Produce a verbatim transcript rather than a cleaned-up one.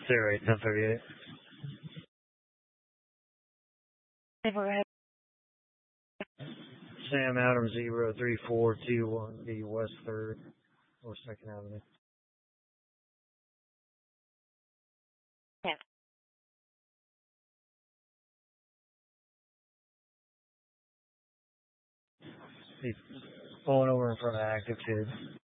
Zero eight ten thirty eight. Sam Adams zero three four two one B West Third or Second Avenue. Yeah. He's pulling over in front of Active Kids.